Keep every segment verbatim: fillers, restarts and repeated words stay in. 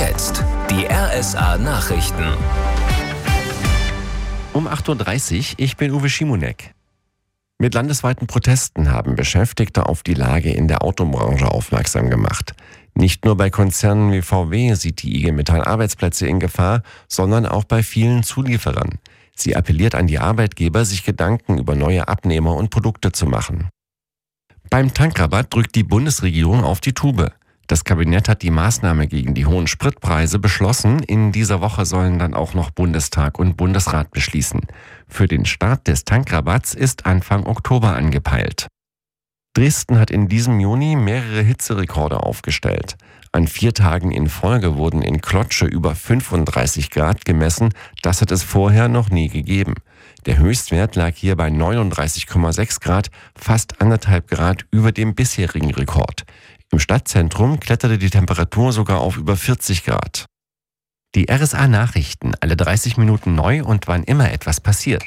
jetzt die R S A-Nachrichten. Um acht Uhr dreißig, ich bin Uwe Schimonek. Mit landesweiten Protesten haben Beschäftigte auf die Lage in der Autobranche aufmerksam gemacht. Nicht nur bei Konzernen wie V W sieht die I G Metall Arbeitsplätze in Gefahr, sondern auch bei vielen Zulieferern. Sie appelliert an die Arbeitgeber, sich Gedanken über neue Abnehmer und Produkte zu machen. Beim Tankrabatt drückt die Bundesregierung auf die Tube. Das Kabinett hat die Maßnahme gegen die hohen Spritpreise beschlossen. In dieser Woche sollen dann auch noch Bundestag und Bundesrat beschließen. Für den Start des Tankrabatts ist Anfang Oktober angepeilt. Dresden hat in diesem Juni mehrere Hitzerekorde aufgestellt. An vier Tagen in Folge wurden in Klotzsche über fünfunddreißig Grad gemessen. Das hat es vorher noch nie gegeben. Der Höchstwert lag hier bei neununddreißig Komma sechs Grad, fast anderthalb Grad über dem bisherigen Rekord. Im Stadtzentrum kletterte die Temperatur sogar auf über vierzig Grad. Die R S A-Nachrichten, alle dreißig Minuten neu und wann immer etwas passiert.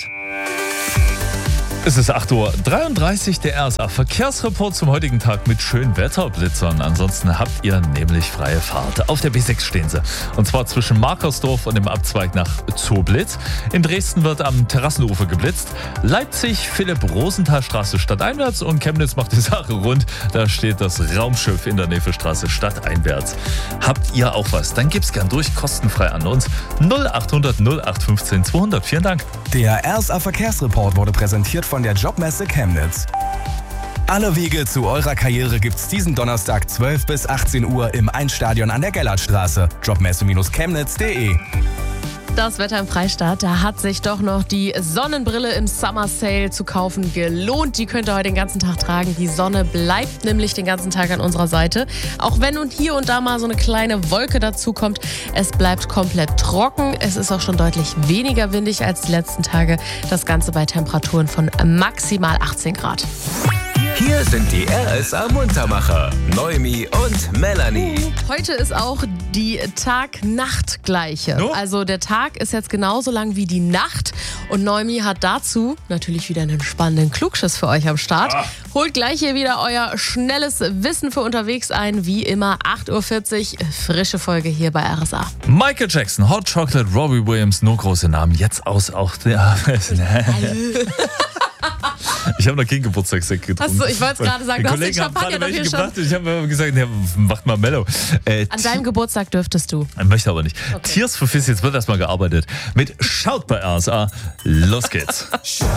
Es ist acht Uhr dreiunddreißig, der R S A-Verkehrsreport zum heutigen Tag mit schönen Wetterblitzern. Ansonsten habt ihr nämlich freie Fahrt. Auf der B sechs stehen sie. Und zwar zwischen Markersdorf und dem Abzweig nach Zoblitz. In Dresden wird am Terrassenufer geblitzt. Leipzig, Philipp-Rosenthal-Straße stadteinwärts und Chemnitz macht die Sache rund. Da steht das Raumschiff in der Nefelstraße stadteinwärts. Habt ihr auch was? Dann gibt's gern durch, kostenfrei an uns. null achthundert null acht fünfzehn zweihundert. Vielen Dank. Der R S A-Verkehrsreport wurde präsentiert von der Jobmesse Chemnitz. Alle Wege zu eurer Karriere gibt's diesen Donnerstag zwölf bis achtzehn Uhr im Einstadion an der Gellertstraße. Jobmesse Chemnitz punkt de. Das Wetter im Freistaat, da hat sich doch noch die Sonnenbrille im Summer Sale zu kaufen gelohnt. Die könnt ihr heute den ganzen Tag tragen. Die Sonne bleibt nämlich den ganzen Tag an unserer Seite. Auch wenn und hier und da mal so eine kleine Wolke dazu kommt, es bleibt komplett trocken. Es ist auch schon deutlich weniger windig als die letzten Tage. Das Ganze bei Temperaturen von maximal achtzehn Grad. Hier sind die R S A-Muntermacher, Noemi und Melanie. Heute ist auch die Tag-Nacht-Gleiche. No? Also der Tag ist jetzt genauso lang wie die Nacht. Und Noemi hat dazu natürlich wieder einen spannenden Klugschiss für euch am Start. Ah. Holt gleich hier wieder euer schnelles Wissen für unterwegs ein. Wie immer acht Uhr vierzig, frische Folge hier bei R S A. Michael Jackson, Hot Chocolate, Robbie Williams, nur große Namen. Jetzt aus auch der... Ich habe noch keinen Geburtstagssekt getrunken. Achso, ich wollte gerade sagen, du hast den Champagner doch hier schon. Ich habe gesagt, ja, macht mal Mellow. Äh, An deinem Geburtstag dürftest du. Möchte aber nicht. Okay. Tears for Fears, jetzt wird erstmal gearbeitet. Mit Schaut bei R S A. Los geht's.